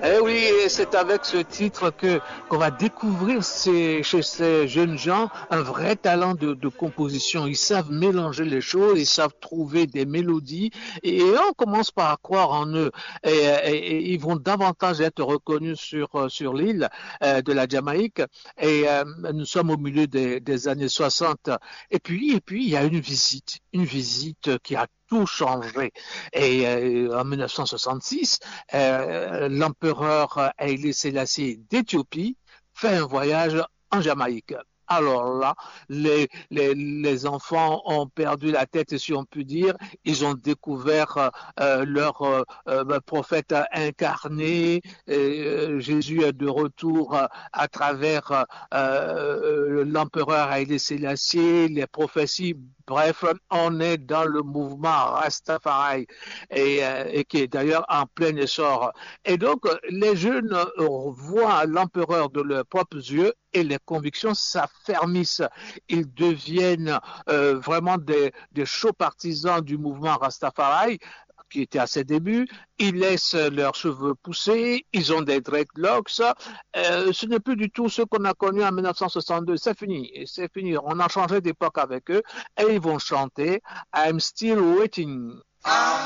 Eh oui, et c'est avec ce titre que qu'on va découvrir chez ces jeunes gens un vrai talent de composition. Ils savent mélanger les choses, ils savent trouver des mélodies, et on commence par croire en eux. Et ils vont davantage être reconnus sur l'île de la Jamaïque. Nous sommes au milieu des années 60. Et puis, il y a une visite qui a tout changé. En 1966, l'empereur Haïlé Sélassié d'Éthiopie fait un voyage en Jamaïque. Alors là, les enfants ont perdu la tête, si on peut dire. Ils ont découvert leur prophète incarné. Jésus est de retour à travers l'empereur Haïlé Sélassié, les prophéties. Bref, on est dans le mouvement Rastafari et qui est d'ailleurs en plein essor. Et donc, les jeunes voient l'empereur de leurs propres yeux et les convictions s'affermissent. Ils deviennent vraiment des chauds partisans du mouvement Rastafari qui était à ses débuts. Ils laissent leurs cheveux pousser, ils ont des dreadlocks. Ce n'est plus du tout ce qu'on a connu en 1962. C'est fini, c'est fini. On a changé d'époque avec eux et ils vont chanter I'm still waiting.